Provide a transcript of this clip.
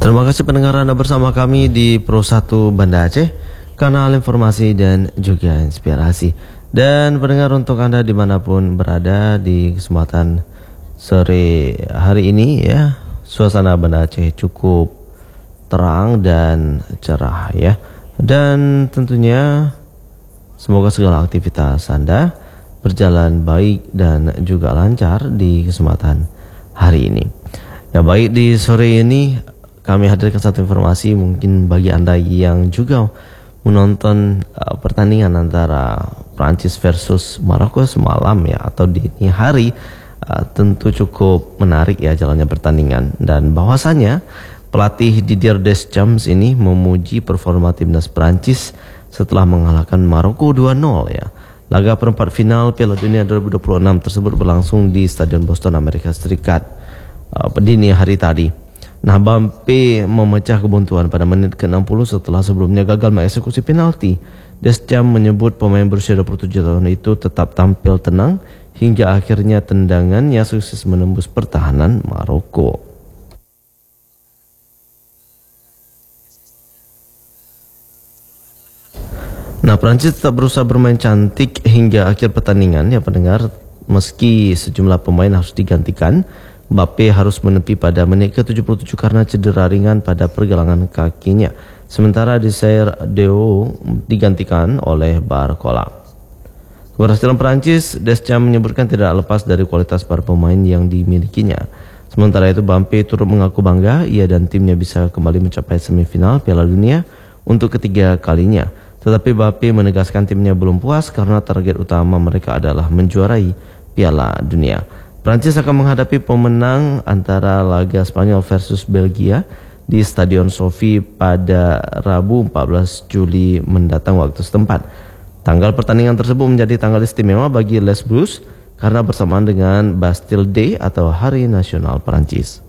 Terima kasih pendengar Anda bersama kami di Pro 1 Banda Aceh, kanal informasi dan juga inspirasi. Dan pendengar, untuk Anda dimanapun berada di kesempatan sore hari ini ya, suasana Banda Aceh cukup terang dan cerah ya. Dan tentunya semoga segala aktivitas Anda berjalan baik dan juga lancar di kesempatan hari ini. Ya, baik, di sore ini kami hadirkan satu informasi mungkin bagi Anda yang juga menonton pertandingan antara Prancis versus Maroko semalam ya, atau dini hari. Tentu cukup menarik ya jalannya pertandingan, dan bahwasanya pelatih Didier Deschamps ini memuji performa timnas Prancis setelah mengalahkan Maroko 2-0 ya. Laga perempat final Piala Dunia 2026 tersebut berlangsung di Stadion Boston, Amerika Serikat dini hari tadi. Nah, Mbappe memecah kebuntuan pada menit ke-60 setelah sebelumnya gagal mengeksekusi penalti. Deschamps menyebut pemain berusia 27 tahun itu tetap tampil tenang hingga akhirnya tendangannya sukses menembus pertahanan Maroko. Nah, Prancis tetap berusaha bermain cantik hingga akhir pertandingan ya pendengar. Meski sejumlah pemain harus digantikan, Mbappe harus menepi pada menit ke-77 karena cedera ringan pada pergelangan kakinya. Sementara Desire Deo digantikan oleh Barcola. Keberhasilan Prancis, Deschamps menyebutkan tidak lepas dari kualitas para pemain yang dimilikinya. Sementara itu, Mbappe turut mengaku bangga ia dan timnya bisa kembali mencapai semifinal Piala Dunia untuk ketiga kalinya. Tetapi Mbappe menegaskan timnya belum puas karena target utama mereka adalah menjuarai Piala Dunia. Prancis akan menghadapi pemenang antara laga Spanyol versus Belgia di Stadion Sophie pada Rabu 14 Juli mendatang waktu setempat. Tanggal pertandingan tersebut menjadi tanggal istimewa bagi Les Bleus karena bersamaan dengan Bastille Day atau Hari Nasional Prancis.